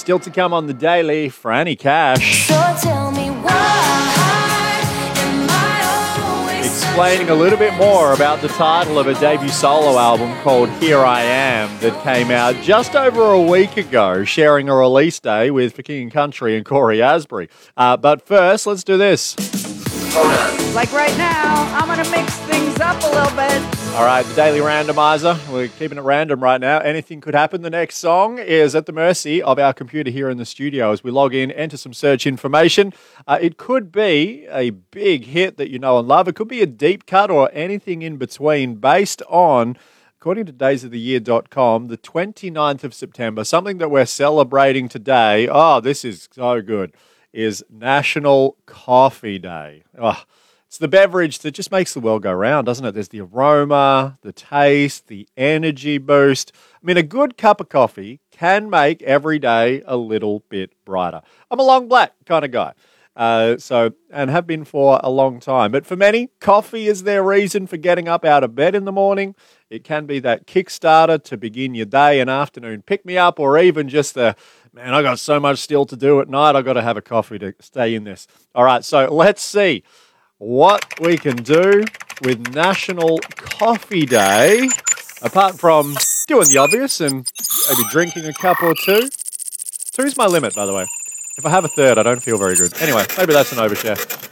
Still to come on the daily, Franny Cash. So tell me why am I always Explaining a little bit more about the title of a debut solo album called Here I Am that came out just over a week ago, sharing a release day with For King and Country and Corey Asbury. But first, let's do this. Like right now, I'm going to mix things up a little bit. All right, the Daily Randomizer. We're keeping it random right now. Anything could happen. The next song is at the mercy of our computer here in the studio as we log in, enter some search information. It could be a big hit that you know and love. It could be a deep cut or anything in between based on, according to daysoftheyear.com, the 29th of September, something that we're celebrating today. Oh, this is so good, is National Coffee Day. Oh, it's the beverage that just makes the world go round, doesn't it? There's the aroma, the taste, the energy boost. I mean, a good cup of coffee can make every day a little bit brighter. I'm a long black kind of guy, and have been for a long time. But for many, coffee is their reason for getting up out of bed in the morning. It can be that kickstarter to begin your day and afternoon pick-me-up, or even just the, man, I got so much still to do at night, I got to have a coffee to stay in this. All right, so let's see what we can do with National Coffee Day, apart from doing the obvious and maybe drinking a cup or two. Two's my limit, by the way. If I have a third, I don't feel very good. Anyway, maybe that's an overshare.